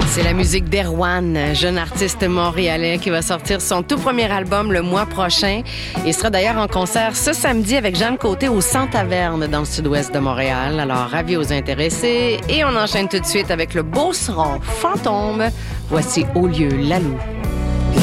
C'est la musique d'Erwan, jeune artiste montréalais qui va sortir son tout premier album le mois prochain. Il sera d'ailleurs en concert ce samedi avec Jeanne Côté au Sans Taverne dans le sud-ouest de Montréal. Alors, avis aux intéressés. Et on enchaîne tout de suite avec le Beauceron Fantôme. Voici Au lieu Lalou.